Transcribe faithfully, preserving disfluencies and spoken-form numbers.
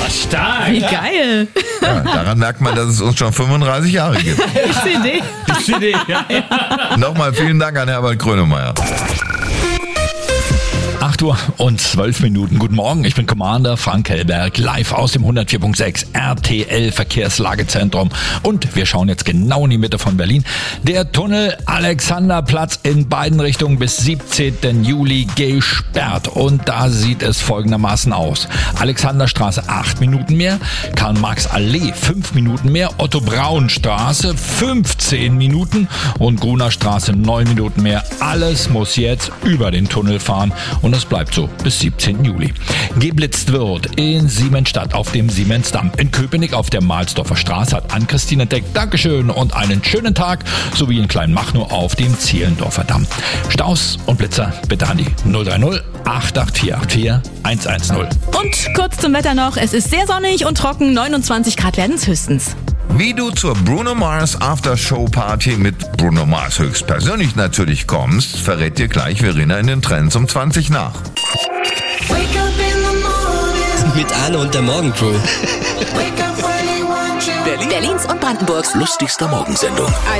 stark. Wie geil. Ja, daran merkt man, dass es uns schon fünfunddreißig Jahre gibt. Die C D. Die C D, ja. Nochmal vielen Dank an Herbert Grönemeyer. acht Uhr und zwölf Minuten. Guten Morgen, ich bin Commander Frank Hellberg, live aus dem hundertvier Komma sechs R T L Verkehrslagezentrum. Und wir schauen jetzt genau in die Mitte von Berlin. Der Tunnel Alexanderplatz in beiden Richtungen bis siebzehnten Juli gesperrt. Und da sieht es folgendermaßen aus. Alexanderstraße acht Minuten mehr, Karl-Marx-Allee fünf Minuten mehr, Otto-Braun-Straße fünfzehn Minuten und Gruner Straße neun Minuten mehr. Alles muss jetzt über den Tunnel fahren. Und das bleibt so bis siebzehnten Juli. Geblitzt wird in Siemensstadt auf dem Siemensdamm. In Köpenick auf der Mahlsdorfer Straße hat Ann-Christine entdeckt. Dankeschön und einen schönen Tag. Sowie in Kleinmachnow auf dem Zehlendorfer Damm. Staus und Blitzer bitte an die null drei null acht acht vier acht vier eins eins null. Und kurz zum Wetter noch. Es ist sehr sonnig und trocken. neunundzwanzig Grad werden es höchstens. Wie du zur Bruno Mars After-Show-Party mit Bruno Mars höchstpersönlich natürlich kommst, verrät dir gleich Verena in den Trends um zwanzig nach. Mit Arne und der Morgencrew. Berlins und Brandenburgs Lustigster Morgensendung.